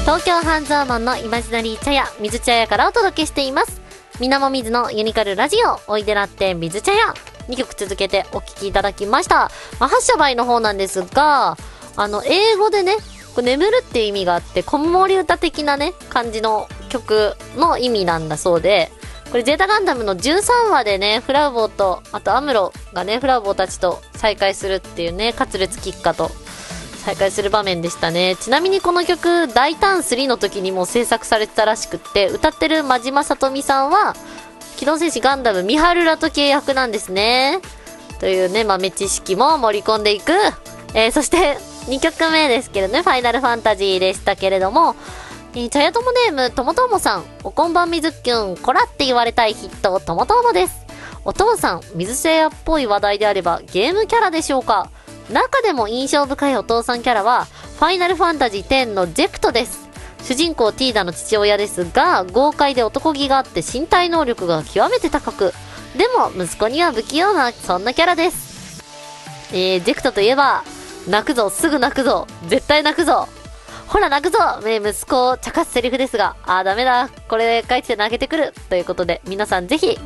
東京半蔵門のイマジナリー茶屋水茶屋からお届けしています。みなもみずのユニカルラジオおいでらって水茶屋、2曲続けてお聴きいただきました。発射梅の方なんですが、英語でね、眠るっていう意味があって、子守歌的なね感じの曲の意味なんだそうで、これゼータガンダムの13話でね、フラウボーとあとアムロがね、フラウボーたちと再会するっていうね、カツレツキッカと再会する場面でしたね。ちなみにこの曲大胆3の時にも制作されてたらしくって、歌ってる真島さとみさんは機動戦士ガンダムミハルラト系役なんですね。というね、豆知識も盛り込んでいく。そして2曲目ですけどね、ファイナルファンタジーでしたけれども、茶屋ともネームともともさん、おこんばんみずきゅん、こらって言われたいヒットともともです。お父さん、水星屋っぽい話題であればゲームキャラでしょうか。中でも印象深いお父さんキャラはファイナルファンタジー10のゼクトです。主人公ティーダの父親ですが、豪快で男気があって身体能力が極めて高く、でも息子には不器用なそんなキャラです。ゼクトといえば泣くぞ、すぐ泣くぞ、絶対泣くぞ、ほら泣くぞ、息子を茶化すセリフですが、ダメだ、これ書いて泣けてくるということで、皆さんぜひ